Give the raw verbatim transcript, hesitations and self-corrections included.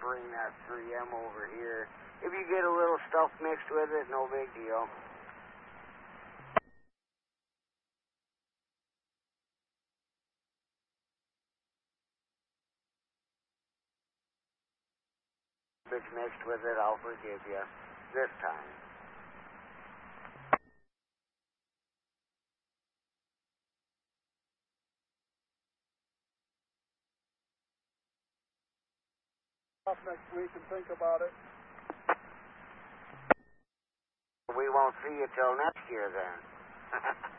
bring that three M over here. If you get a little stuff mixed with it, no big deal. If it's mixed with it, I'll forgive you. This time. Off next week and think about it. We won't see you till next year then.